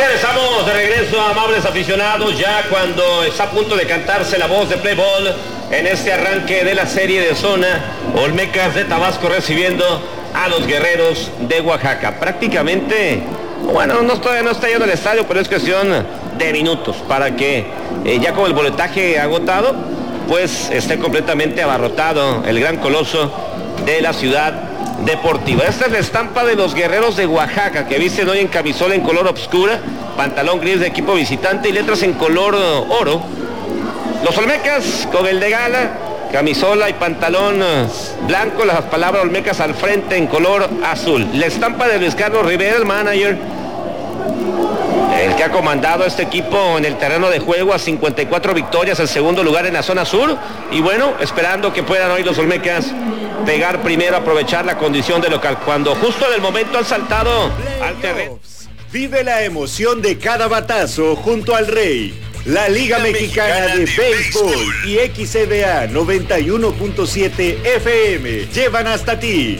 Bien, estamos de regreso, amables aficionados, ya cuando está a punto de cantarse la voz de Play Ball en este arranque de la serie de zona. Olmecas de Tabasco recibiendo a los Guerreros de Oaxaca. Prácticamente, bueno, no está yendo al estadio, pero es cuestión de minutos para que ya con el boletaje agotado, pues esté completamente abarrotado el gran coloso de la ciudad deportiva. Esta es la estampa de los Guerreros de Oaxaca, que visten hoy en camisola en color obscura, pantalón gris de equipo visitante y letras en color oro. Los Olmecas con el de gala, camisola y pantalón blanco, las palabras Olmecas al frente en color azul. La estampa de Luis Carlos Rivera, el manager, el que ha comandado este equipo en el terreno de juego a 54 victorias, el segundo lugar en la zona sur. Y bueno, esperando que puedan hoy los Olmecas pegar primero, aprovechar la condición de local, cuando justo en el momento han saltado al terreno. Vive la emoción de cada batazo junto al Rey. La Liga Mexicana de Béisbol y XCBA 91.7 FM llevan hasta ti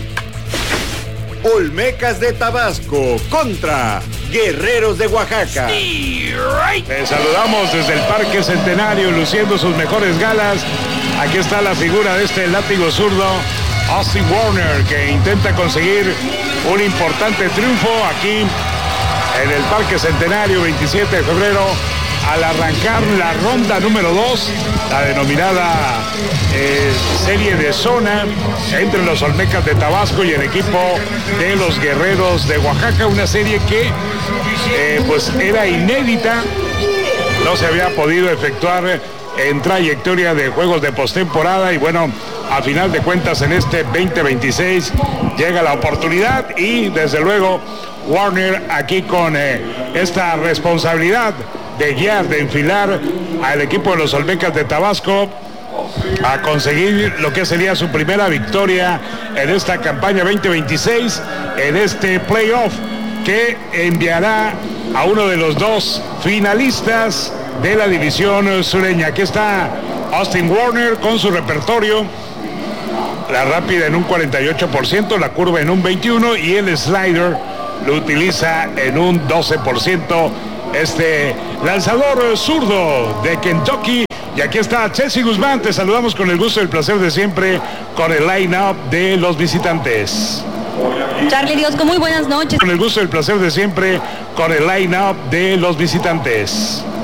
Olmecas de Tabasco contra Guerreros de Oaxaca. Les saludamos desde el Parque Centenario, luciendo sus mejores galas. Aquí está la figura de este látigo zurdo, Austin Warner, que intenta conseguir un importante triunfo aquí en el Parque Centenario, 27 de febrero, al arrancar la ronda número 2, la denominada serie de zona entre los Olmecas de Tabasco y el equipo de los Guerreros de Oaxaca, una serie que pues era inédita, no se había podido efectuar en trayectoria de juegos de postemporada, y bueno, a final de cuentas en este 2026 llega la oportunidad, y desde luego Warner aquí con esta responsabilidad de guiar, de enfilar al equipo de los Olmecas de Tabasco a conseguir lo que sería su primera victoria en esta campaña 2026, en este playoff que enviará a uno de los dos finalistas de la división sureña. Aquí está Austin Warner con su repertorio: la rápida en un 48%, la curva en un 21% y el slider lo utiliza en un 12%. Este lanzador zurdo de Kentucky. Y aquí está Chelsea Guzmán, te saludamos con el gusto y el placer de siempre con el line-up de los visitantes. Charlie Diosco, muy buenas noches. Con el gusto y el placer de siempre con el line-up de los visitantes.